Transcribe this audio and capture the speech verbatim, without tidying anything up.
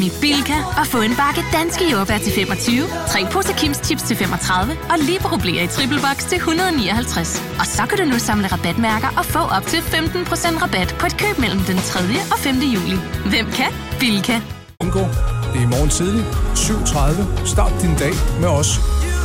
i Bilka og få en bakke danske jordbær til femogtyve, tre poser Kims Chips til femogtredive og Libero Bler i triple box til et hundrede og nioghalvtreds. Og så kan du nu samle rabatmærker og få op til femten procent rabat på et køb mellem den tredje og femte juli. Hvem kan? Bilka. Det er i morgen tidlig, syv tredive. Start din dag med os.